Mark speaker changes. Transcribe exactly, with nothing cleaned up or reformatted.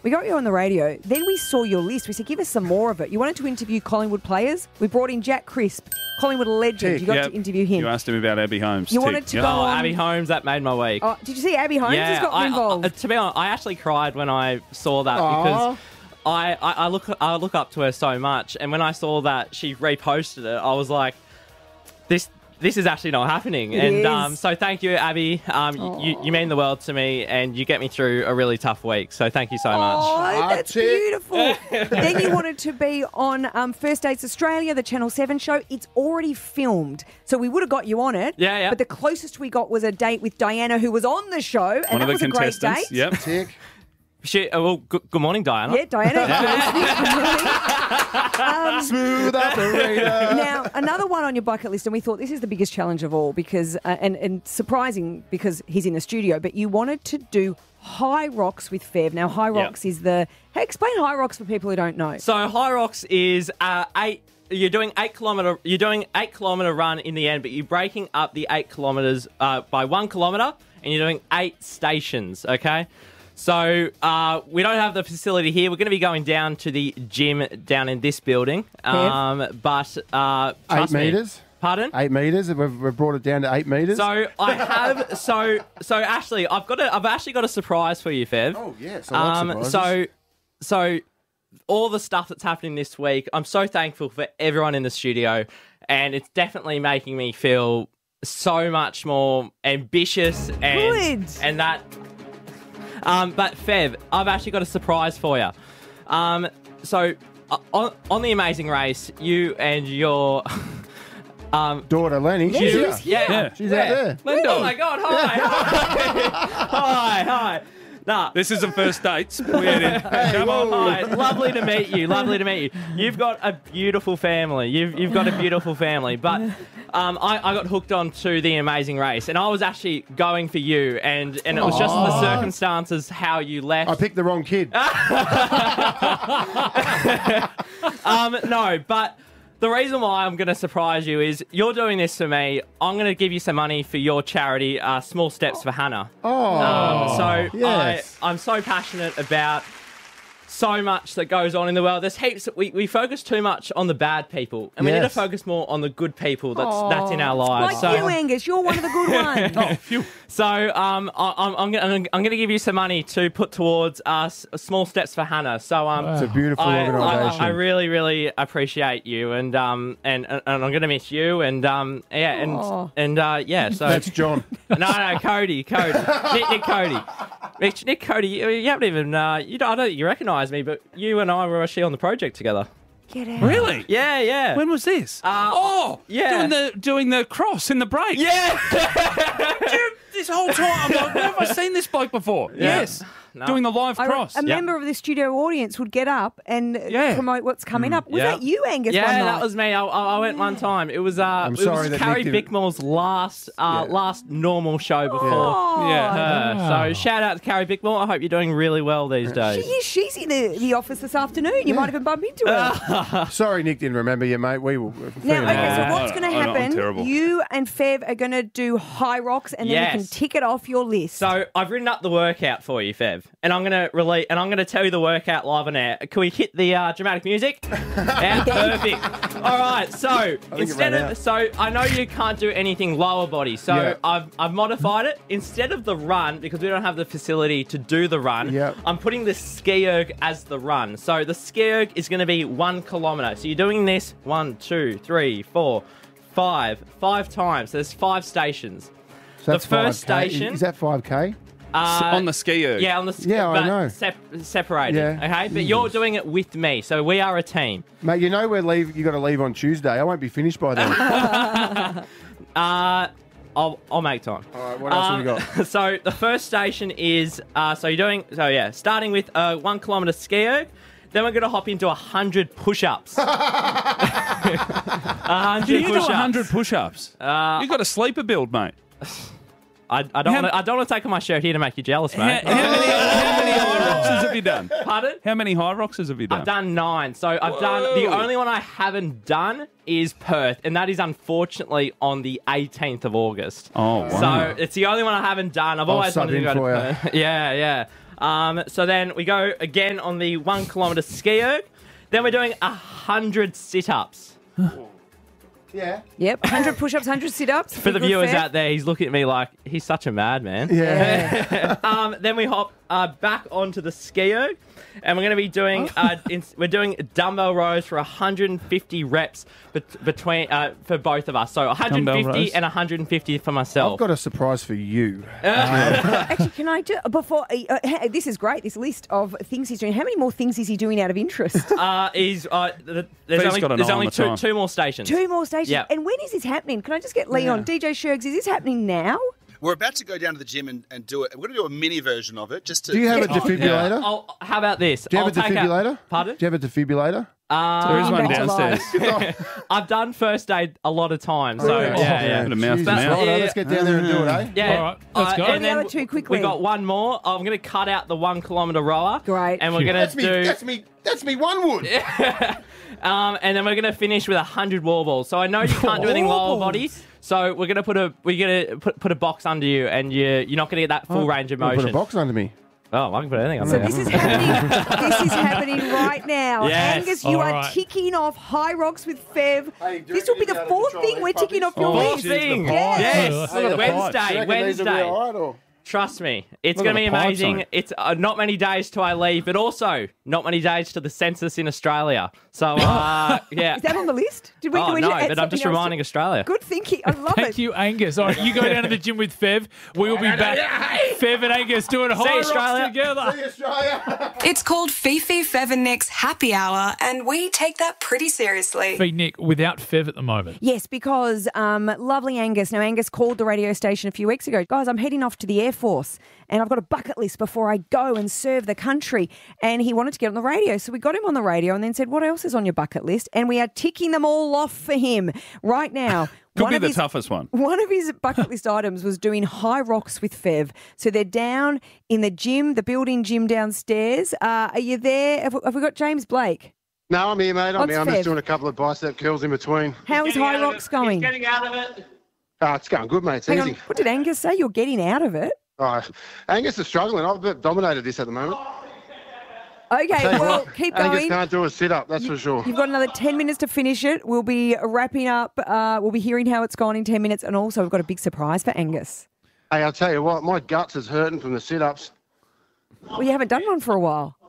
Speaker 1: We got you on the radio. Then we saw your list. We said, give us some more of it. You wanted to interview Collingwood players. We brought in Jack Crisp, Collingwood legend.
Speaker 2: Tick.
Speaker 1: You got
Speaker 2: Yep.
Speaker 1: to interview him.
Speaker 2: You asked him about Abby Holmes.
Speaker 1: You
Speaker 2: Tick.
Speaker 1: wanted to
Speaker 2: Yep.
Speaker 1: go
Speaker 3: Oh,
Speaker 1: on.
Speaker 3: Abby Holmes, that made my week.
Speaker 1: Oh, did you see Abby Holmes has got
Speaker 3: I,
Speaker 1: involved?
Speaker 3: I, to be honest, I actually cried when I saw that
Speaker 2: Aw.
Speaker 3: because I, I, I look I look up to her so much, and when I saw that she reposted it, I was like, this this is actually not happening.
Speaker 1: It
Speaker 3: and
Speaker 1: is.
Speaker 3: Um, so thank you, Abby. Um, you, you mean the world to me, and you get me through a really tough week. So thank you so much.
Speaker 1: Oh, that's
Speaker 2: That's it.
Speaker 1: beautiful. Then you wanted to be on um, First Dates Australia, the Channel seven show. It's already filmed, so we would have got you on it.
Speaker 3: Yeah, yeah.
Speaker 1: But the closest we got was a date with Diana, who was on the show, and
Speaker 2: One
Speaker 1: that
Speaker 2: of the
Speaker 1: was a great
Speaker 2: contestants.
Speaker 1: date.
Speaker 2: Yep. Tick.
Speaker 3: She, uh, well, good, good morning, Diana.
Speaker 1: Yeah, Diana. um,
Speaker 2: Smooth operator.
Speaker 1: now, another one on your bucket list, and we thought this is the biggest challenge of all because, uh, and, and surprising because he's in the studio, but you wanted to do High Rocks with Fev. Now, High Rocks is the, hey, explain High Rocks for people who don't know.
Speaker 3: So High Rocks is uh, eight. You're doing eight kilometer. You're doing eight kilometer run in the end, but you're breaking up the eight kilometers uh, by one kilometer, and you're doing eight stations. Okay. So uh, we don't have the facility here. We're going to be going down to the gym down in this building. Um, but uh,
Speaker 2: Eight
Speaker 3: trust me.
Speaker 2: metres?
Speaker 3: Pardon?
Speaker 2: Eight metres. We've, we've brought it down to eight metres.
Speaker 3: So I have. So so Ashley, I've got. A, I've actually got a surprise for you, Fev.
Speaker 2: oh yes, I like
Speaker 3: Um,
Speaker 2: surprises.
Speaker 3: so, so all the stuff that's happening this week, I'm so thankful for everyone in the studio, and it's definitely making me feel so much more ambitious and
Speaker 1: Good.
Speaker 3: and that. Um, but Fev, I've actually got a surprise for you. Um, so uh, on, on the Amazing Race, you and your um,
Speaker 2: daughter Lenny.
Speaker 1: Yeah,
Speaker 2: she's
Speaker 1: she's
Speaker 2: here.
Speaker 1: here.
Speaker 3: yeah,
Speaker 2: She's
Speaker 3: where?
Speaker 2: out there.
Speaker 3: Oh my God! Hi, hi, hi, hi. Nah,
Speaker 2: This is the first dates. Weird.
Speaker 3: Hey,
Speaker 2: Come on.
Speaker 3: hi. Lovely to meet you. Lovely to meet you. You've got a beautiful family. You've you've got a beautiful family. But um, I, I got hooked on to the Amazing Race, and I was actually going for you, and, and it was just the circumstances how you left.
Speaker 2: I picked the wrong kid.
Speaker 3: Um, no, but the reason why I'm going to surprise you is you're doing this for me. I'm going to give you some money for your charity, uh, Small Steps for Hannah.
Speaker 2: Oh,
Speaker 3: Um, so
Speaker 2: yes.
Speaker 3: I, I'm so passionate about so much that goes on in the world. There's heaps. We, we focus too much on the bad people, and we need to
Speaker 2: Yes.
Speaker 3: focus more on the good people that's that's in our
Speaker 1: Like
Speaker 3: lives. So,
Speaker 1: you, Angus, you're one of the good ones.
Speaker 3: so um, I, I'm I'm going I'm going to give you some money to put towards us Small Steps for Hannah. So um,
Speaker 2: It's a beautiful
Speaker 3: I,
Speaker 2: organisation.
Speaker 3: I, I really, really appreciate you, and um, and, and I'm going to miss you, and um, yeah, and
Speaker 1: Aw.
Speaker 3: and uh, yeah. So
Speaker 2: That's John.
Speaker 3: no, no, Cody, Cody, Nick, Nick Cody, Nick, Nick Cody. You, you haven't even uh, you don't, I don't think you recognise me, but you and I were actually on the project together.
Speaker 1: Get out.
Speaker 4: Really?
Speaker 3: Yeah, yeah.
Speaker 4: When was this?
Speaker 3: Uh,
Speaker 4: oh,
Speaker 3: yeah.
Speaker 4: doing the doing the cross in the break.
Speaker 3: Yeah.
Speaker 4: Dude, this whole time I'm like, where have I seen this bloke before? Yes,
Speaker 3: No.
Speaker 4: doing the live
Speaker 1: I-
Speaker 4: cross.
Speaker 1: a member of the studio audience would get up and uh,
Speaker 4: Yeah.
Speaker 1: promote what's coming up. Was
Speaker 3: Yeah.
Speaker 1: that you, Angus?
Speaker 3: Yeah,
Speaker 1: one night?
Speaker 3: that was me. I, I I went one time. It was uh, it
Speaker 2: sorry
Speaker 3: was
Speaker 2: that
Speaker 3: Carrie
Speaker 2: Nick didn't-
Speaker 3: Bickmore's last uh,
Speaker 2: Yeah.
Speaker 3: last normal show before
Speaker 1: Oh.
Speaker 4: Yeah.
Speaker 3: her. So shout out to Carrie Bickmore. I hope you're doing really well these
Speaker 1: She
Speaker 3: days.
Speaker 1: is. She's in the, the office this afternoon. You might even bump into her.
Speaker 2: Sorry, Nick didn't remember you, mate. We will.
Speaker 1: Now, okay, so
Speaker 2: Uh,
Speaker 1: what's going to
Speaker 2: I know, I'm
Speaker 1: happen?
Speaker 2: terrible.
Speaker 1: You and Fev are going to do High Rocks, and then you can
Speaker 3: Yes.
Speaker 1: tick it off your list.
Speaker 3: So I've written up the workout for you, Fev, and I'm gonna relate, and I'm gonna tell you the workout live on air. Can we hit the uh, dramatic music? Yeah, perfect. All right, so instead
Speaker 2: ran
Speaker 3: of
Speaker 2: out.
Speaker 3: so I know you can't do anything lower body, so
Speaker 2: Yeah.
Speaker 3: I've I've modified it. Instead of the run, because we don't have the facility to do the run,
Speaker 2: Yeah.
Speaker 3: I'm putting the ski erg as the run. So the ski erg is going to be one kilometer. So you're doing this one, two, three, four, five, five times. There's five stations.
Speaker 2: So that's
Speaker 3: the first
Speaker 2: five K.
Speaker 3: station-
Speaker 2: Is that five K?
Speaker 3: Uh,
Speaker 4: on the ski erg.
Speaker 3: Yeah, on the
Speaker 2: Yeah, I
Speaker 3: but
Speaker 2: know.
Speaker 3: Sep- separated.
Speaker 2: Yeah.
Speaker 3: Okay, but you're doing it with me, so we are a team.
Speaker 2: Mate, you know we're leave. You got to leave on Tuesday. I won't be finished by then.
Speaker 3: Uh, I'll I'll make time.
Speaker 2: All right, what else have we
Speaker 3: Um,
Speaker 2: got?
Speaker 3: So the first station is uh, so you're doing so yeah, starting with a one kilometer ski erg. Then we're going to hop into a hundred push-ups. A hundred
Speaker 4: Can you do
Speaker 3: push-ups.
Speaker 4: one hundred push-ups?
Speaker 3: Uh,
Speaker 4: You've got a sleeper build, mate.
Speaker 3: I, I don't
Speaker 4: How-
Speaker 3: want to. I don't want to take off my shirt here to make you jealous,
Speaker 4: How,
Speaker 3: mate.
Speaker 4: how many, how many high roxes have you done?
Speaker 3: Pardon?
Speaker 4: How many high roxes have you done?
Speaker 3: I've done nine. So I've done the
Speaker 4: Whoa.
Speaker 3: only one I haven't done is Perth, and that is unfortunately on the eighteenth of August.
Speaker 4: Oh, wow.
Speaker 3: So it's the only one I haven't done. I've always
Speaker 2: sub
Speaker 3: wanted to
Speaker 2: in
Speaker 3: go to
Speaker 2: for you.
Speaker 3: Perth. Yeah, yeah. Um, so then we go again on the one kilometre ski erg. Then we're doing one hundred sit-ups.
Speaker 2: Yeah.
Speaker 1: Yep, one hundred push-ups, one hundred sit-ups.
Speaker 3: For the
Speaker 1: Good
Speaker 3: viewers
Speaker 1: Fev.
Speaker 3: out there, he's looking at me like, he's such a madman.
Speaker 2: Yeah.
Speaker 3: um, then we hop uh, back onto the ski erg, and we're going to be doing uh, in, we're doing dumbbell rows for one hundred fifty reps bet- between uh, for both of us. So one hundred fifty
Speaker 4: Dumbbell rows.
Speaker 3: and one hundred fifty for myself.
Speaker 2: I've got a surprise for you.
Speaker 1: Actually, can I just, before, uh, uh, this is great, this list of things he's doing. How many more things is he doing out of interest?
Speaker 3: Uh, is uh, th- there's
Speaker 4: Fee's
Speaker 3: only,
Speaker 4: got an
Speaker 3: there's
Speaker 4: eye on
Speaker 3: only
Speaker 4: the
Speaker 3: two,
Speaker 4: time.
Speaker 3: two more stations.
Speaker 1: Two more stations.
Speaker 3: Yeah.
Speaker 1: And when is this happening? Can I just get Leon, D J Shergs, is this happening now?
Speaker 5: We're about to go down to the gym and, and do it. We're going to do a mini version of it. Just to
Speaker 2: Do you have a
Speaker 1: Yeah.
Speaker 2: defibrillator?
Speaker 3: Oh, how about this?
Speaker 2: Do you have
Speaker 3: I'll
Speaker 2: a
Speaker 3: take out-
Speaker 2: defibrillator?
Speaker 3: Pardon?
Speaker 2: Do you have a defibrillator?
Speaker 4: There is
Speaker 3: Uh,
Speaker 4: one
Speaker 1: back to
Speaker 4: downstairs.
Speaker 3: I've done first aid a lot of times. So,
Speaker 2: Oh,
Speaker 3: yeah, yeah.
Speaker 4: Bit of mouth to
Speaker 2: Jesus.
Speaker 4: mouth.
Speaker 2: Righto,
Speaker 3: Yeah.
Speaker 2: let's get down there and do it, eh?
Speaker 3: Yeah.
Speaker 4: All right, let's go.
Speaker 3: and
Speaker 1: The
Speaker 3: then
Speaker 1: other two quickly.
Speaker 3: We got one more. I'm going to cut out the one kilometre rower.
Speaker 1: Great.
Speaker 3: And we're going
Speaker 2: That's
Speaker 3: to
Speaker 2: me.
Speaker 3: do.
Speaker 2: That's me. That's me. One wood.
Speaker 3: Um, and then we're going to finish with one hundred wall balls. So I know you can't do anything
Speaker 1: Wall
Speaker 3: lower
Speaker 1: balls.
Speaker 3: body. So we're going to put a we're going to put, put a box under you, and you you're not going to get that full range of
Speaker 2: I'll
Speaker 3: motion.
Speaker 2: put a box under me.
Speaker 3: Oh, I can put anything under
Speaker 1: So
Speaker 3: there.
Speaker 1: this is happening. This is happening right now.
Speaker 3: Yes.
Speaker 1: Angus, you
Speaker 4: All
Speaker 1: are
Speaker 4: right.
Speaker 1: ticking off high rocks with Fev.
Speaker 2: Hey, do you
Speaker 1: This will be
Speaker 2: reckon
Speaker 1: the
Speaker 2: you'll be able to
Speaker 1: fourth
Speaker 2: control
Speaker 1: thing
Speaker 2: these
Speaker 1: we're ticking off
Speaker 2: puppies?
Speaker 1: your
Speaker 3: Fourth
Speaker 1: list.
Speaker 3: thing.
Speaker 1: Yes.
Speaker 3: Yes.
Speaker 4: Look
Speaker 2: at the
Speaker 3: Wednesday.
Speaker 2: pipes. Do you reckon these will be
Speaker 3: Wednesday.
Speaker 2: all right, or-
Speaker 3: Trust me, it's
Speaker 2: Look
Speaker 3: going to
Speaker 2: at
Speaker 3: be
Speaker 2: the pipes
Speaker 3: amazing.
Speaker 2: on it.
Speaker 3: It's uh, not many days till I leave, but also not many days to the census in Australia. So, uh, yeah.
Speaker 1: Is that on the list? Did we,
Speaker 3: Oh,
Speaker 1: do we
Speaker 3: no,
Speaker 1: add
Speaker 3: but I'm just
Speaker 1: something else
Speaker 3: reminding
Speaker 1: to-
Speaker 3: Australia.
Speaker 1: Good thinking. I love
Speaker 4: Thank
Speaker 1: it.
Speaker 4: you, Angus. All right, you go down to the gym with Fev. We will be back. Fev and Angus doing high rocks
Speaker 3: Australia.
Speaker 4: together.
Speaker 2: Hey, Australia.
Speaker 6: It's called Fifi, Fev and Nick's Happy Hour, and we take that pretty seriously.
Speaker 4: Feed Nick without Fev at the moment.
Speaker 1: Yes, because um, lovely Angus. Now, Angus called the radio station a few weeks ago. Guys, I'm heading off to the Air Force and I've got a bucket list before I go and serve the country. And he wanted to get on the radio. So we got him on the radio and then said, what else is on your bucket list? And we are ticking them all off for him right now.
Speaker 4: Could
Speaker 1: One
Speaker 4: be
Speaker 1: of
Speaker 4: the
Speaker 1: his-
Speaker 4: toughest one.
Speaker 1: One of his bucket list items was doing high rocks with Fev. So they're down in the gym, the building gym downstairs. Uh, are you there? Have, have we got James Blake?
Speaker 7: No, I'm here, mate. I'm
Speaker 1: What's
Speaker 7: here. I'm
Speaker 1: Fev?
Speaker 7: just doing a couple of bicep curls in between.
Speaker 1: How is high rocks going?
Speaker 3: Getting out of it.
Speaker 7: Oh, it's going good, mate. It's
Speaker 1: Hang
Speaker 7: easy.
Speaker 1: on, what did Angus say? You're getting out of it?
Speaker 7: Oh, Angus is struggling. I've a bit dominated this at the moment.
Speaker 1: Okay,
Speaker 7: Tell you
Speaker 1: well,
Speaker 7: what,
Speaker 1: keep
Speaker 7: Angus
Speaker 1: going.
Speaker 7: can't do a sit-up, that's for sure.
Speaker 1: You've got another ten minutes to finish it. We'll be wrapping up. Uh, we'll be hearing how it's gone in ten minutes. And also, we've got a big surprise for Angus.
Speaker 7: Hey, I'll tell you what, my guts is hurting from the sit-ups.
Speaker 1: Well, you haven't done one for a while.